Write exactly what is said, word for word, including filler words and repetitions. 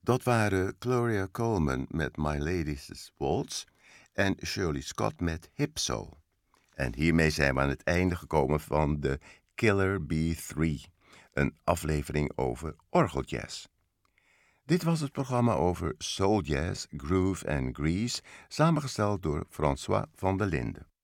Dat waren Gloria Coleman met My Lady's Waltz en Shirley Scott met Hipso. En hiermee zijn we aan het einde gekomen van de Killer Bee drie, een aflevering over orgeljazz. Dit was het programma over soul jazz, groove en grease, samengesteld door François van der Linden.